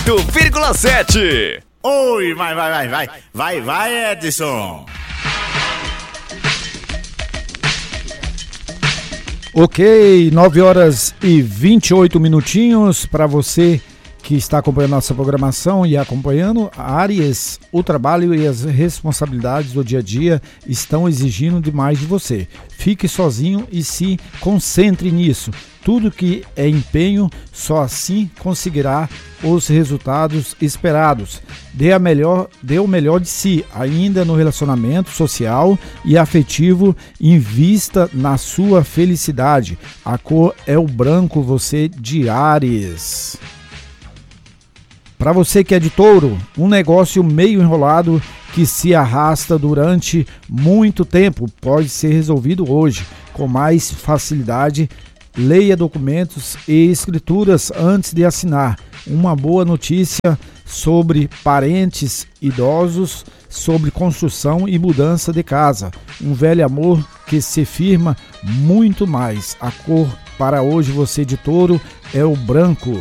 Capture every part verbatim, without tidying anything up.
oito vírgula sete. Oi, vai, vai, vai, vai, vai, vai, Edson. Ok, nove horas e vinte e oito minutinhos para você que está acompanhando nossa programação e acompanhando. Áreas, o trabalho e as responsabilidades do dia a dia estão exigindo demais de você. Fique sozinho e se concentre nisso. Tudo que é empenho, só assim conseguirá os resultados esperados. Dê, a melhor, dê o melhor de si, ainda no relacionamento social e afetivo. Invista na sua felicidade. A cor é o branco, você de Áries. Para você que é de Touro, um negócio meio enrolado que se arrasta durante muito tempo pode ser resolvido hoje com mais facilidade. Leia documentos e escrituras antes de assinar. Uma boa notícia sobre parentes idosos, sobre construção e mudança de casa. Um velho amor que se firma muito mais. A cor para hoje, você de Touro, é o branco.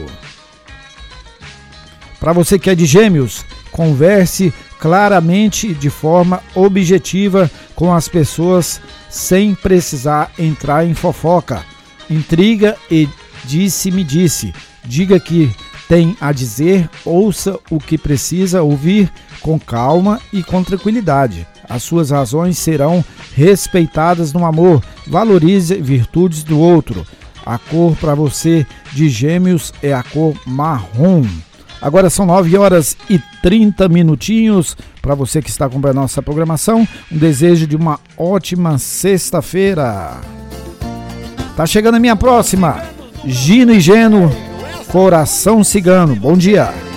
Para você que é de Gêmeos, converse claramente de forma objetiva com as pessoas sem precisar entrar em fofoca, intriga e disse-me-disse. Diga que tem a dizer, ouça o que precisa ouvir com calma e com tranquilidade. As suas razões serão respeitadas no amor. Valorize virtudes do outro. A cor para você de Gêmeos é a cor marrom. Agora são nove horas e trinta minutinhos. Para você que está acompanhando a nossa programação, um desejo de uma ótima sexta-feira. Tá chegando a minha próxima. Gino e Geno, Coração Cigano. Bom dia.